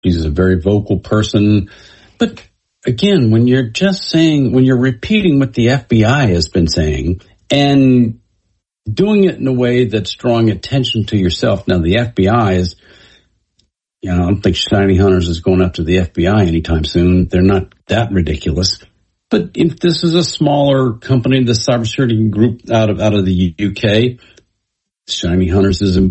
She's a very vocal person. But again, when you're repeating what the FBI has been saying and doing it in a way that's drawing attention to yourself. Now, the FBI is, I don't think Shiny Hunters is going after the FBI anytime soon. They're not that ridiculous. But if this is a smaller company, the cybersecurity group out of the UK, Shiny Hunters is